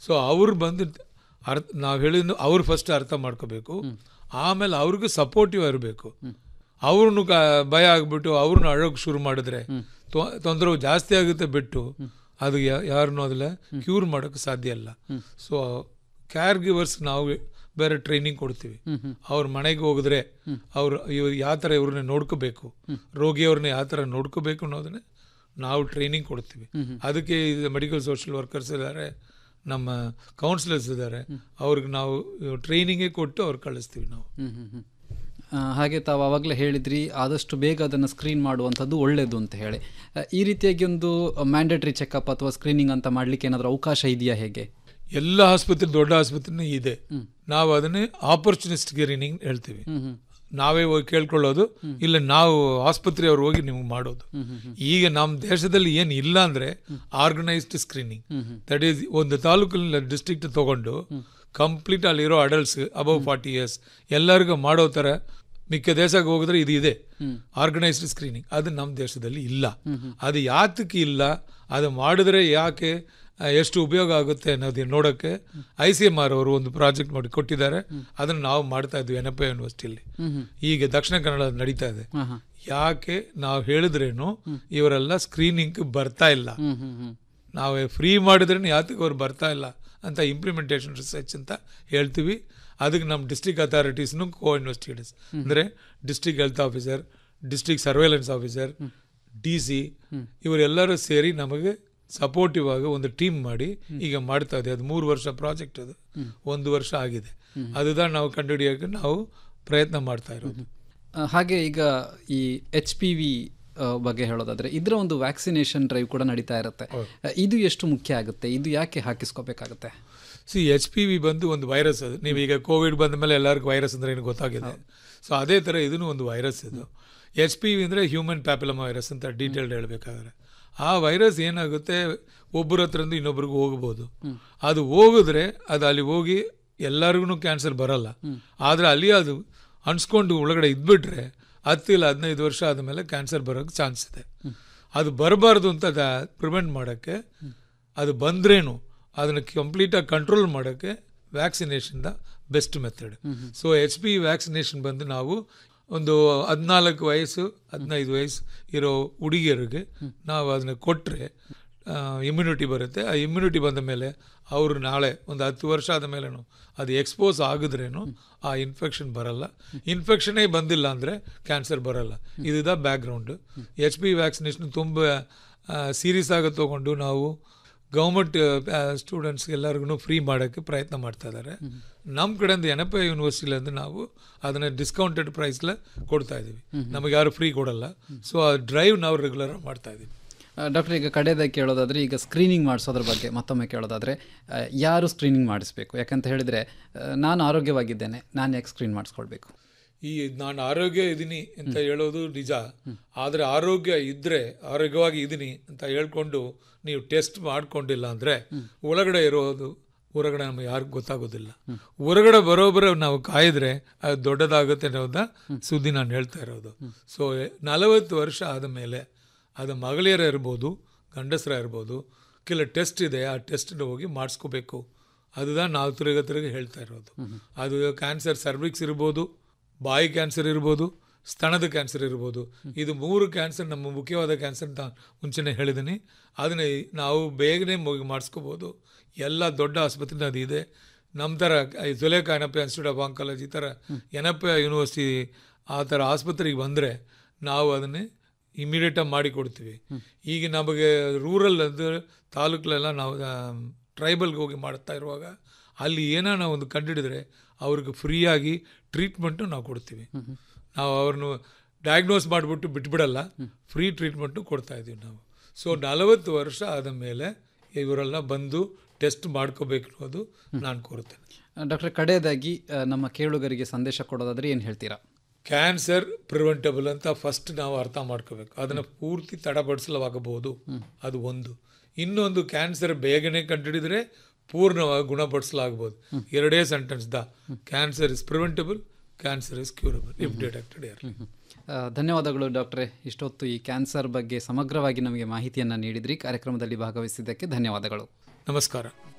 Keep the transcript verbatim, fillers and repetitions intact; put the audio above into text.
So ಅವ್ರು ಬಂದು ಅರ್ಥ ನಾವು ಹೇಳಿದ್ದು ಅವ್ರು ಫಸ್ಟ್ ಅರ್ಥ ಮಾಡ್ಕೋಬೇಕು. ಆಮೇಲೆ ಅವ್ರಿಗೂ ಸಪೋರ್ಟಿವ್ ಇರಬೇಕು. ಅವ್ರನ್ನು ಕ ಭಯ ಆಗಿಬಿಟ್ಟು ಅವ್ರನ್ನ ಅಳೋಕೆ ಶುರು ಮಾಡಿದ್ರೆ ತೊಂದರೆ ಜಾಸ್ತಿ ಆಗುತ್ತೆ ಬಿಟ್ಟು ಅದು ಯಾರನ್ನೂ ಅದಲ್ಲ ಕ್ಯೂರ್ ಮಾಡೋಕ್ಕೆ ಸಾಧ್ಯ ಇಲ್ಲ. ಸೊ ಕೇರ್ ಗಿವರ್ಸ್ ನಾವು ಬೇರೆ ಟ್ರೈನಿಂಗ್ ಕೊಡ್ತೀವಿ. ಅವ್ರ ಮನೆಗೆ ಹೋಗಿದ್ರೆ ಅವ್ರು ಇವ್ರು ಯಾವ ಥರ ಇವ್ರನ್ನ ನೋಡ್ಕೋಬೇಕು, ರೋಗಿಯವ್ರನ್ನ ಯಾವ ಥರ ನೋಡ್ಕೋಬೇಕು ಅನ್ನೋದನ್ನೇ ನಾವು ಟ್ರೈನಿಂಗ್ ಕೊಡ್ತೀವಿ. ಅದಕ್ಕೆ ಮೆಡಿಕಲ್ ಸೋಷಿಯಲ್ ವರ್ಕರ್ಸ್ ಇದ್ದಾರೆ, ನಮ್ಮ ಕೌನ್ಸಿಲರ್ಸ್ ಇದ್ದಾರೆ, ಅವ್ರಿಗೆ ನಾವು ಟ್ರೈನಿಂಗೇ ಕೊಟ್ಟು ಅವ್ರು ಕಳಿಸ್ತೀವಿ ನಾವು. ಹಾಗೆ ತಾವು ಆವಾಗಲೇ ಹೇಳಿದ್ರಿ ಆದಷ್ಟು ಬೇಗ ಅದನ್ನು ಸ್ಕ್ರೀನ್ ಮಾಡುವಂಥದ್ದು ಒಳ್ಳೆಯದು ಅಂತ ಹೇಳಿ. ಈ ರೀತಿಯಾಗಿ ಒಂದು ಮ್ಯಾಂಡೇಟರಿ ಚೆಕಪ್ ಅಥವಾ ಸ್ಕ್ರೀನಿಂಗ್ ಅಂತ ಮಾಡಲಿಕ್ಕೆ ಏನಾದರೂ ಅವಕಾಶ ಇದೆಯಾ? ಹೇಗೆ? ಎಲ್ಲ ಆಸ್ಪತ್ರೆ ದೊಡ್ಡ ಆಸ್ಪತ್ರೆ ಇದೆ. ನಾವು ಅದನ್ನೇ ಆಪರ್ಚುನಿಸ್ಟ್ ಸ್ಕ್ರೀನಿಂಗ್ ಹೇಳ್ತೀವಿ. ನಾವೇ ಹೋಗಿ ಕೇಳ್ಕೊಳ್ಳೋದು ಇಲ್ಲ, ನಾವು ಆಸ್ಪತ್ರೆಯವ್ರು ಹೋಗಿ ನಿಮ್ಗೆ ಮಾಡೋದು. ಈಗ ನಮ್ಮ ದೇಶದಲ್ಲಿ ಏನು ಇಲ್ಲ ಅಂದರೆ ಆರ್ಗನೈಸ್ಡ್ ಸ್ಕ್ರೀನಿಂಗ್. ದಟ್ ಈಸ್ ಒಂದು ತಾಲೂಕಲ್ಲಿ ಡಿಸ್ಟ್ರಿಕ್ಟ್ ತಗೊಂಡು ಕಂಪ್ಲೀಟ್ ಅಲ್ಲಿರೋ ಅಡಲ್ಟ್ಸ್ ಅಬವ್ ಫಾರ್ಟಿ ಇಯರ್ಸ್ ಎಲ್ಲರಿಗೂ ಮಾಡೋ ಥರ ಮಿಕ್ಕ ದೇಶಕ್ಕೆ ಹೋಗಿದ್ರೆ ಇದು ಇದೆ ಆರ್ಗನೈಸ್ಡ್ ಸ್ಕ್ರೀನಿಂಗ್. ಅದು ನಮ್ಮ ದೇಶದಲ್ಲಿ ಇಲ್ಲ. ಅದು ಯಾತಕ್ಕೆ ಇಲ್ಲ, ಅದು ಮಾಡಿದ್ರೆ ಯಾಕೆ, ಎಷ್ಟು ಉಪಯೋಗ ಆಗುತ್ತೆ ಅನ್ನೋದು ನೋಡೋಕ್ಕೆ ಐ ಸಿ ಎಮ್ ಆರ್ ಅವರು ಒಂದು ಪ್ರಾಜೆಕ್ಟ್ ಮಾಡಿ ಕೊಟ್ಟಿದ್ದಾರೆ. ಅದನ್ನು ನಾವು ಮಾಡ್ತಾ ಇದ್ವಿ ಎನ್ ಎಫ್ ಐ ಯೂನಿವರ್ಸಿಟಿಯಲ್ಲಿ. ಈಗ ದಕ್ಷಿಣ ಕನ್ನಡ ನಡೀತಾ ಇದೆ. ಯಾಕೆ ನಾವು ಹೇಳಿದ್ರೇನು ಇವರೆಲ್ಲ ಸ್ಕ್ರೀನಿಂಗ್ ಬರ್ತಾ ಇಲ್ಲ. ನಾವು ಫ್ರೀ ಮಾಡಿದ್ರೇನು ಯಾತಕ್ಕೆ ಅವ್ರು ಬರ್ತಾ ಇಲ್ಲ ಅಂತ ಇಂಪ್ಲಿಮೆಂಟೇಷನ್ ರಿಸರ್ಚ್ ಅಂತ ಹೇಳ್ತೀವಿ. ಅದಕ್ಕೆ ನಮ್ಮ ಡಿಸ್ಟ್ರಿಕ್ಟ್ ಅಥಾರಿಟೀಸ್ನು ಕೋ ಇನ್ವೆಸ್ಟಿಗೇಟರ್ಸ್ ಅಂದರೆ district health officer, district surveillance officer, D C ಇವರೆಲ್ಲರೂ ಸೇರಿ ನಮಗೆ ಸಪೋರ್ಟಿವ್ ಆಗಿ ಒಂದು ಟೀಮ್ ಮಾಡಿ ಈಗ ಮಾಡ್ತಾ ಇದೆ. ಅದು ಮೂರು ವರ್ಷ ಪ್ರಾಜೆಕ್ಟ್, ಅದು ಒಂದು ವರ್ಷ ಆಗಿದೆ. ಅದನ್ನ ನಾವು ಕಂಡುಹಿಡಿಯೋಕೆ ನಾವು ಪ್ರಯತ್ನ ಮಾಡ್ತಾ ಇರೋದು. ಹಾಗೆ ಈಗ ಈ ಎಚ್ ಪಿ ವಿ ಬಗ್ಗೆ ಹೇಳೋದಾದ್ರೆ ಇದರ ಒಂದು ವ್ಯಾಕ್ಸಿನೇಷನ್ ಡ್ರೈವ್ ಕೂಡ ನಡೀತಾ ಇರುತ್ತೆ. ಇದು ಎಷ್ಟು ಮುಖ್ಯ ಆಗುತ್ತೆ? ಇದು ಯಾಕೆ ಹಾಕಿಸ್ಕೋಬೇಕಾಗುತ್ತೆ? ಸಿ ಎಚ್ ಪಿ ವಿ ಬಂದು ಒಂದು ವೈರಸ್. ಅದು ನೀವೀಗ ಕೋವಿಡ್ ಬಂದ ಮೇಲೆ ಎಲ್ಲರಿಗೂ ವೈರಸ್ ಅಂದರೆ ಏನು ಗೊತ್ತಾಗಿದೆ. ಸೊ ಅದೇ ಥರ ಇದನ್ನು ಒಂದು ವೈರಸ್. ಇದು ಎಚ್ ಪಿ ವಿ ಅಂದರೆ ಹ್ಯೂಮನ್ ಪ್ಯಾಪಿಲೋಮಾ ವೈರಸ್ ಅಂತ ಡೀಟೇಲ್ಡ್ ಹೇಳಬೇಕಾದ್ರೆ, ಆ ವೈರಸ್ ಏನಾಗುತ್ತೆ ಒಬ್ಬರ ಹತ್ರಿಂದ ಇನ್ನೊಬ್ರಿಗೂ ಹೋಗ್ಬೋದು. ಅದು ಹೋಗಿದ್ರೆ ಅದು ಅಲ್ಲಿ ಹೋಗಿ ಎಲ್ಲರಿಗೂ ಕ್ಯಾನ್ಸರ್ ಬರಲ್ಲ. ಆದರೆ ಅಲ್ಲಿ ಅದು ಅನ್ಸ್ಕೊಂಡು ಒಳಗಡೆ ಇದ್ಬಿಟ್ರೆ ಹತ್ತು ಇಲ್ಲ ಹದಿನೈದು ವರ್ಷ ಆದಮೇಲೆ ಕ್ಯಾನ್ಸರ್ ಬರೋಕ್ಕೆ ಚಾನ್ಸ್ ಇದೆ. ಅದು ಬರಬಾರ್ದು ಅಂತ ಪ್ರಿವೆಂಟ್ ಮಾಡೋಕ್ಕೆ, ಅದು ಬಂದ್ರೇನು ಅದನ್ನು ಕಂಪ್ಲೀಟಾಗಿ ಕಂಟ್ರೋಲ್ ಮಾಡೋಕ್ಕೆ vaccination the best method. So H P vaccination ಬಂದು ನಾವು ಒಂದು ಹದಿನಾಲ್ಕು ವಯಸ್ಸು ಹದಿನೈದು ವಯಸ್ಸು ಇರೋ ಹುಡುಗಿಯರಿಗೆ ನಾವು ಅದನ್ನು ಕೊಟ್ಟರೆ ಇಮ್ಯುನಿಟಿ ಬರುತ್ತೆ. ಆ ಇಮ್ಯುನಿಟಿ ಬಂದ ಮೇಲೆ ಅವರು ನಾಳೆ ಒಂದು ಹತ್ತು ವರ್ಷ ಆದ ಮೇಲೇನು ಅದು ಎಕ್ಸ್ಪೋಸ್ ಆಗಿದ್ರೇನು ಆ ಇನ್ಫೆಕ್ಷನ್ ಬರಲ್ಲ. ಇನ್ಫೆಕ್ಷನೇ ಬಂದಿಲ್ಲ ಅಂದರೆ ಕ್ಯಾನ್ಸರ್ ಬರಲ್ಲ. ಇದ ಬ್ಯಾಕ್ಗ್ರೌಂಡು. ಎಚ್ ಪಿ ವ್ಯಾಕ್ಸಿನೇಷನ್ ತುಂಬ ಸೀರಿಯಸ್ ಆಗಿ ತೊಗೊಂಡು ನಾವು ಗೌರ್ಮೆಂಟ್ ಸ್ಟೂಡೆಂಟ್ಸ್ಗೆಲ್ಲರಿಗೂ ಫ್ರೀ ಮಾಡೋಕ್ಕೆ ಪ್ರಯತ್ನ ಮಾಡ್ತಾ ಇದ್ದಾರೆ. ನಮ್ಮ ಕಡೆಯಿಂದ ಎನ್ ಎಫ್ ಐ ಯೂನಿವರ್ಸಿಟಿಲಿಂದ ನಾವು ಅದನ್ನು ಡಿಸ್ಕೌಂಟೆಡ್ ಪ್ರೈಸ್ಲೆ ಕೊಡ್ತಾ ಇದ್ದೀವಿ. ನಮಗೆ ಯಾರು ಫ್ರೀ ಕೊಡಲ್ಲ. ಸೊ ಆ ಡ್ರೈವ್ ನಾವು ರೆಗ್ಯುಲರ್ ಮಾಡ್ತಾ ಇದ್ದೀವಿ. ಡಾಕ್ಟರ್, ಈಗ ಕಡೆಯದಾಗಿ ಕೇಳೋದಾದರೆ ಈಗ ಸ್ಕ್ರೀನಿಂಗ್ ಮಾಡಿಸೋದ್ರ ಬಗ್ಗೆ ಮತ್ತೊಮ್ಮೆ ಕೇಳೋದಾದರೆ ಯಾರು ಸ್ಕ್ರೀನಿಂಗ್ ಮಾಡಿಸ್ಬೇಕು? ಯಾಕಂತ ಹೇಳಿದರೆ ನಾನು ಆರೋಗ್ಯವಾಗಿದ್ದೇನೆ, ನಾನು ಯಾಕೆ ಸ್ಕ್ರೀನ್ ಮಾಡಿಸ್ಕೊಳ್ಬೇಕು? ಈ ನಾನು ಆರೋಗ್ಯ ಇದ್ದೀನಿ ಅಂತ ಹೇಳೋದು ನಿಜ. ಆದರೆ ಆರೋಗ್ಯ ಇದ್ದರೆ ಆರೋಗ್ಯವಾಗಿ ಇದ್ದೀನಿ ಅಂತ ಹೇಳ್ಕೊಂಡು ನೀವು ಟೆಸ್ಟ್ ಮಾಡ್ಕೊಂಡಿಲ್ಲ ಅಂದರೆ ಒಳಗಡೆ ಇರೋದು ಹೊರಗಡೆ ನಮಗೆ ಯಾರಿಗೂ ಗೊತ್ತಾಗೋದಿಲ್ಲ. ಹೊರಗಡೆ ಬರೋಬ್ಬರ ನಾವು ಕಾಯಿದ್ರೆ ಅದು ದೊಡ್ಡದಾಗುತ್ತೆ ಅನ್ನೋದ ಸುದ್ದಿ ನಾನು ಹೇಳ್ತಾ ಇರೋದು. ಸೊ ನಲವತ್ತು ವರ್ಷ ಆದ ಮೇಲೆ ಅದು ಮಗಳಿಯರ ಇರ್ಬೋದು, ಗಂಡಸರ ಇರ್ಬೋದು, ಕೆಲ ಟೆಸ್ಟ್ ಇದೆ, ಆ ಟೆಸ್ಟ್ನ ಹೋಗಿ ಮಾಡಿಸ್ಕೋಬೇಕು. அதுதான் ನಾವು ತಿರುಗ ತಿರುಗ ಹೇಳ್ತಾ ಇರೋದು. ಅದು ಕ್ಯಾನ್ಸರ್ ಸರ್ವಿಕ್ಸ್ ಇರ್ಬೋದು, ಬಾಯಿ ಕ್ಯಾನ್ಸರ್ ಇರ್ಬೋದು, ಸ್ತನದ ಕ್ಯಾನ್ಸರ್ ಇರ್ಬೋದು. ಇದು ಮೂರು ಕ್ಯಾನ್ಸರ್ ನಮ್ಮ ಮುಖ್ಯವಾದ ಕ್ಯಾನ್ಸರ್ ಅಂತ ಮುಂಚೆನೇ ಹೇಳಿದ್ದೀನಿ. ಅದನ್ನೇ ನಾವು ಬೇಗನೆ ಹೋಗಿ ಮಾಡಿಸ್ಕೋಬೋದು. ಎಲ್ಲ ದೊಡ್ಡ ಆಸ್ಪತ್ರೆ ಅದು ಇದೆ. ನಮ್ಮ ಥರ ಜುಲೇಖಾ ಎನಪ್ಪ ಇನ್ಸ್ಟಿಟ್ಯೂಟ್ ಆಫ್ ಆಂಕಾಲಜಿ ಥರ ಎನಪ್ಪ ಯೂನಿವರ್ಸಿಟಿ ಆ ಥರ ಆಸ್ಪತ್ರೆಗೆ ಬಂದರೆ ನಾವು ಅದನ್ನೇ ಇಮಿಡಿಯೇಟಾಗಿ ಮಾಡಿ ಕೊಡ್ತೀವಿ. ಈಗ ನಮಗೆ ರೂರಲ್ ಅಂದರೆ ತಾಲೂಕಲೆಲ್ಲ ನಾವು ಟ್ರೈಬಲ್ಗೆ ಹೋಗಿ ಮಾಡ್ತಾ ಇರುವಾಗ ಅಲ್ಲಿ ಏನೋ ನಾವು ಒಂದು ಕಂಡುಹಿಡಿದ್ರೆ ಅವ್ರಿಗೆ ಫ್ರೀಯಾಗಿ ಟ್ರೀಟ್ಮೆಂಟು ನಾವು ಕೊಡ್ತೀವಿ. ನಾವು ಅವ್ರನ್ನು ಡಯಾಗ್ನೋಸ್ ಮಾಡಿಬಿಟ್ಟು ಬಿಟ್ಬಿಡಲ್ಲ, ಫ್ರೀ ಟ್ರೀಟ್ಮೆಂಟು ಕೊಡ್ತಾಯಿದ್ದೀವಿ ನಾವು. ಸೊ ನಲವತ್ತು ವರ್ಷ ಆದ ಮೇಲೆ ಇವರೆಲ್ಲ ಬಂದು ಟೆಸ್ಟ್ ಮಾಡ್ಕೋಬೇಕು ಅನ್ನೋದು ನಾನು ಕೋರುತ್ತೇನೆ. ಡಾಕ್ಟರ್, ಕಡೆಯದಾಗಿ ನಮ್ಮ ಕೇಳುಗರಿಗೆ ಸಂದೇಶ ಕೊಡೋದಾದರೆ ಏನು ಹೇಳ್ತೀರಾ? ಕ್ಯಾನ್ಸರ್ ಪ್ರಿವೆಂಟಬಲ್ ಅಂತ ಫಸ್ಟ್ ನಾವು ಅರ್ಥ ಮಾಡ್ಕೋಬೇಕು. ಅದನ್ನು ಪೂರ್ತಿ ತಡೆಪಡಿಸಲಾಗಬಹುದು, ಅದು ಒಂದು. ಇನ್ನೊಂದು, ಕ್ಯಾನ್ಸರ್ ಬೇಗನೆ ಕಂಡುಹಿಡಿದ್ರೆ ಪೂರ್ಣವಾಗಿ ಗುಣಪಡಿಸಲಾಗಬಹುದು. ಎರಡೇ sentence the cancer is preventable, cancer is curable if detected early. ಧನ್ಯವಾದಗಳು ಡಾಕ್ಟ್ರೇ. ಇಷ್ಟೊತ್ತು ಈ ಕ್ಯಾನ್ಸರ್ ಬಗ್ಗೆ ಸಮಗ್ರವಾಗಿ ನಮಗೆ ಮಾಹಿತಿಯನ್ನು ನೀಡಿದ್ರಿ. ಕಾರ್ಯಕ್ರಮದಲ್ಲಿ ಭಾಗವಹಿಸಿದ್ದಕ್ಕೆ ಧನ್ಯವಾದಗಳು. ನಮಸ್ಕಾರ.